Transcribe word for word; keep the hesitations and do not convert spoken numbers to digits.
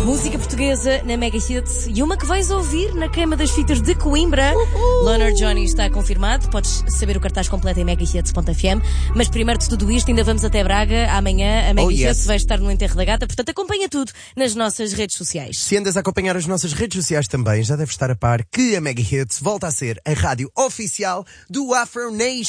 Música portuguesa na Mega Hits e uma que vais ouvir na queima das fitas de Coimbra. Leonard Johnny está confirmado. Podes saber o cartaz completo em mega hits ponto f m. Mas primeiro de tudo isto, ainda vamos até Braga. Amanhã a Mega Oh, Hits yes. vai estar no Enterro da Gata. Portanto, acompanha tudo nas nossas redes sociais. Se andas a acompanhar as nossas redes sociais também, já deves estar a par que a Mega Hits volta a ser a rádio oficial do Afro Nation.